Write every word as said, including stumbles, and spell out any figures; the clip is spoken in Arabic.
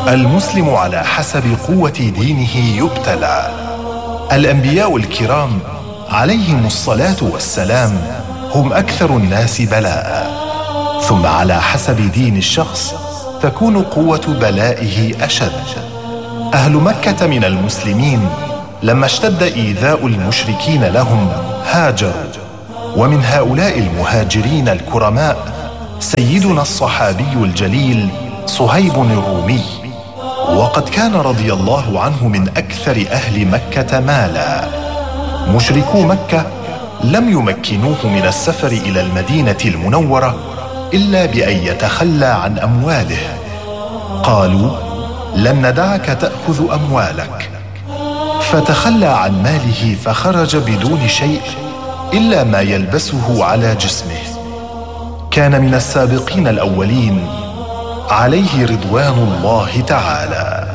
المسلم على حسب قوة دينه يبتلى. الأنبياء الكرام عليهم الصلاة والسلام هم أكثر الناس بلاء، ثم على حسب دين الشخص تكون قوة بلائه أشد. أهل مكة من المسلمين لما اشتد إيذاء المشركين لهم هاجروا، ومن هؤلاء المهاجرين الكرماء سيدنا الصحابي الجليل صهيب الرومي، وقد كان رضي الله عنه من أكثر أهل مكة مالا. مشركو مكة لم يمكنوه من السفر إلى المدينة المنورة إلا بأن يتخلى عن أمواله. قالوا: لن ندعك تأخذ أموالك. فتخلى عن ماله فخرج بدون شيء إلا ما يلبسه على جسمه. كان من السابقين الأولين عليه رضوان الله تعالى.